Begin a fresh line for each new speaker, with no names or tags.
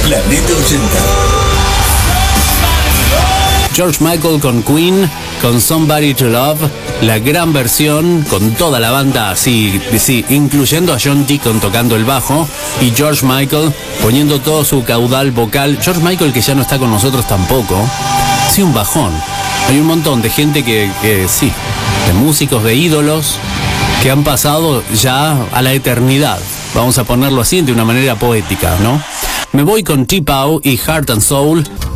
Planeta 80.
George Michael con Queen, con Somebody to Love, la gran versión con toda la banda así, incluyendo a John Deacon tocando el bajo y George Michael poniendo todo su caudal vocal. George Michael, que ya no está con nosotros tampoco, sí, un bajón. Hay un montón de gente que de músicos, de ídolos que han pasado ya a la eternidad. Vamos a ponerlo así de una manera poética, ¿no? Me voy con T-Paw y Heart and Soul.